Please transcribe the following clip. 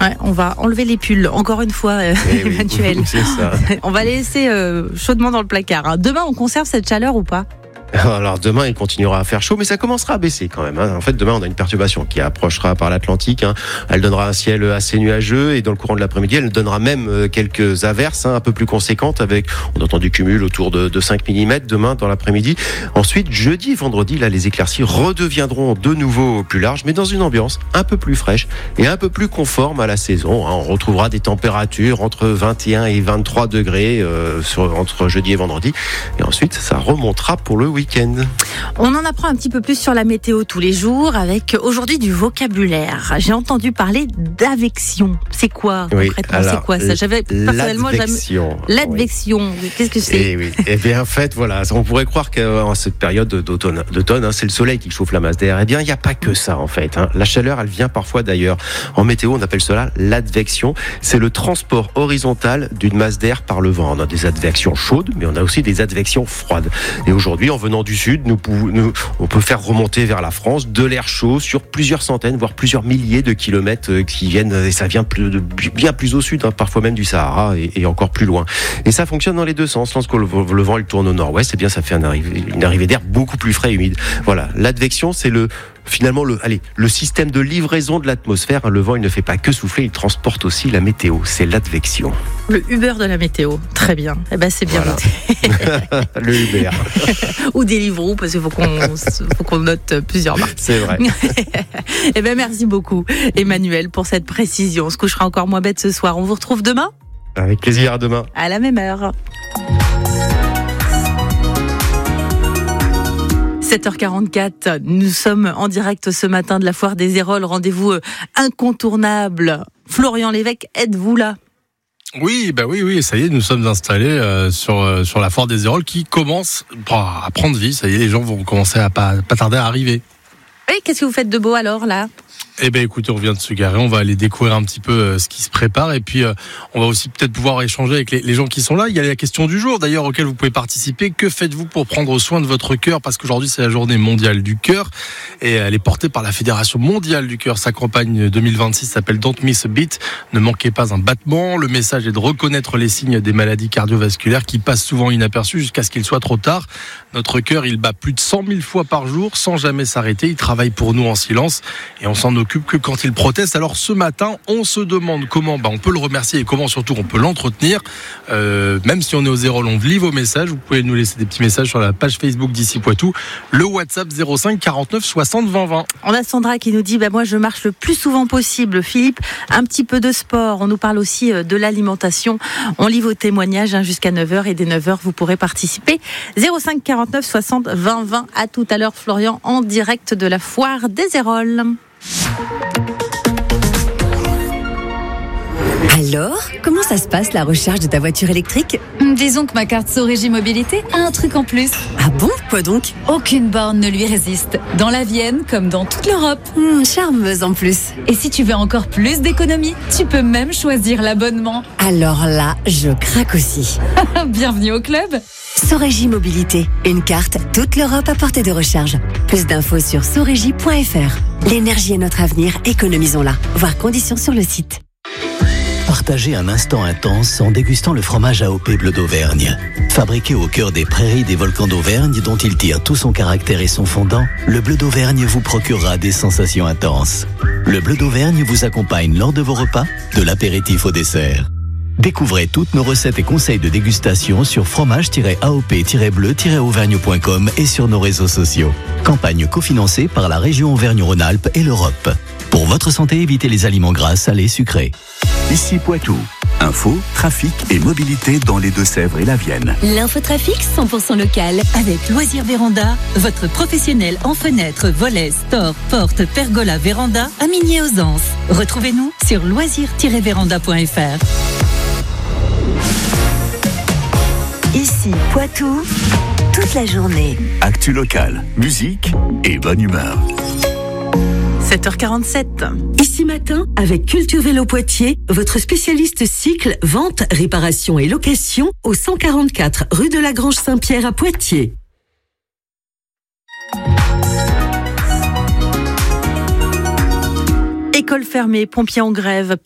Ouais, on va enlever les pulls, encore une fois, Emmanuel. Oui, c'est ça. On va les laisser chaudement dans le placard. Hein. Demain, on conserve cette chaleur ou pas ? Alors demain, il continuera à faire chaud, mais ça commencera à baisser quand même. En fait, demain, on a une perturbation qui approchera par l'Atlantique. Elle donnera un ciel assez nuageux et dans le courant de l'après-midi, elle donnera même quelques averses un peu plus conséquentes avec, on entend du cumul autour de 5 mm demain dans l'après-midi. Ensuite, jeudi et vendredi, là, les éclaircies redeviendront de nouveau plus larges, mais dans une ambiance un peu plus fraîche et un peu plus conforme à la saison. On retrouvera des températures entre 21 et 23 degrés entre jeudi et vendredi. Et ensuite, ça remontera pour le week-end. On en apprend un petit peu plus sur la météo tous les jours avec aujourd'hui du vocabulaire. J'ai entendu parler d'advection. C'est quoi concrètement ? C'est quoi ça ? J'avais personnellement l'advection. Oui. Qu'est-ce que c'est ? Eh bien en fait voilà, on pourrait croire qu'en cette période d'automne, c'est le soleil qui chauffe la masse d'air. Eh bien il n'y a pas que ça en fait. La chaleur, elle vient parfois d'ailleurs. En météo, on appelle cela l'advection. C'est le transport horizontal d'une masse d'air par le vent. On a des advections chaudes, mais on a aussi des advections froides. Et aujourd'hui, en venant du sud, on peut faire remonter vers la France de l'air chaud sur plusieurs centaines, voire plusieurs milliers de kilomètres qui viennent, et ça vient bien plus au sud, parfois même du Sahara et encore plus loin. Et ça fonctionne dans les deux sens. Lorsque le vent il tourne au nord-ouest, eh bien ça fait une arrivée d'air beaucoup plus frais et humide. Voilà, l'advection, c'est finalement le système de livraison de l'atmosphère. Le vent, il ne fait pas que souffler, il transporte aussi la météo. C'est l'advection. Le Uber de la météo. Très bien. Eh ben, c'est bien noté. Le Uber. Ou Deliveroo, parce qu'il faut qu'on note plusieurs marques. C'est vrai. Eh ben, merci beaucoup, Emmanuel, pour cette précision. On se couchera encore moins bête ce soir. On vous retrouve demain ? Avec plaisir, à demain. À la même heure. 7h44, nous sommes en direct ce matin de la Foire des Héroles. Rendez-vous incontournable. Florian Lévesque, êtes-vous là ? Oui, ça y est, nous sommes installés sur la Foire des Héroles qui commence à prendre vie. Ça y est, les gens vont commencer à pas tarder à arriver. Oui, qu'est-ce que vous faites de beau alors là ? Eh bien écoutez, on vient de se garer, on va aller découvrir un petit peu ce qui se prépare et puis on va aussi peut-être pouvoir échanger avec les gens qui sont là. Il y a la question du jour d'ailleurs auquel vous pouvez participer. Que faites-vous pour prendre soin de votre cœur ? Parce qu'aujourd'hui c'est la journée mondiale du cœur et elle est portée par la Fédération mondiale du cœur. Sa campagne 2026 s'appelle Don't Miss a Beat. Ne manquez pas un battement. Le message est de reconnaître les signes des maladies cardiovasculaires qui passent souvent inaperçus jusqu'à ce qu'il soit trop tard. Notre cœur, il bat plus de 100 000 fois par jour sans jamais s'arrêter. Il travaille pour nous en silence et on s'en occupe que quand il proteste. Alors ce matin, on se demande comment on peut le remercier et comment surtout on peut l'entretenir. Même si on est aux Héroles, on lit vos messages. Vous pouvez nous laisser des petits messages sur la page Facebook d'Ici Poitou. Le WhatsApp 05 49 60 20 20. On a Sandra qui nous dit moi je marche le plus souvent possible. Philippe, un petit peu de sport. On nous parle aussi de l'alimentation. On lit vos témoignages jusqu'à 9h et dès 9h vous pourrez participer. 05 49 60 20 20. À tout à l'heure Florian en direct de la Foire des Héroles. Alors, comment ça se passe la recharge de ta voiture électrique ? Disons que ma carte Sorégie Mobilité a un truc en plus. Ah bon ? Quoi donc ? Aucune borne ne lui résiste. Dans la Vienne, comme dans toute l'Europe. Charmeuse en plus. Et si tu veux encore plus d'économie, tu peux même choisir l'abonnement. Alors là, je craque aussi. Bienvenue au club. Sorégie Mobilité, une carte toute l'Europe à portée de recharge. Plus d'infos sur sorégie.fr. L'énergie est notre avenir, économisons-la. Voir conditions sur le site. Partagez un instant intense en dégustant le fromage AOP Bleu d'Auvergne. Fabriqué au cœur des prairies des volcans d'Auvergne dont il tire tout son caractère et son fondant, le Bleu d'Auvergne vous procurera des sensations intenses. Le Bleu d'Auvergne vous accompagne lors de vos repas, de l'apéritif au dessert. Découvrez toutes nos recettes et conseils de dégustation sur fromage-aop-bleu-auvergne.com et sur nos réseaux sociaux. Campagne cofinancée par la région Auvergne-Rhône-Alpes et l'Europe. Pour votre santé, évitez les aliments gras, salés, sucrés. Ici Poitou. Info, trafic et mobilité dans les Deux-Sèvres et la Vienne. L'infotrafic 100% local avec Loisirs Véranda, votre professionnel en fenêtres, volets, stores, portes, pergola, véranda à Migné-aux-Anses. Retrouvez-nous sur loisirs-véranda.fr. Ici Poitou, toute la journée. Actu locale, musique et bonne humeur. 7h47. Ici matin, avec Culture Vélo Poitiers, votre spécialiste cycle, vente, réparation et location au 144 rue de la Grange Saint-Pierre à Poitiers. École fermée, pompiers en grève,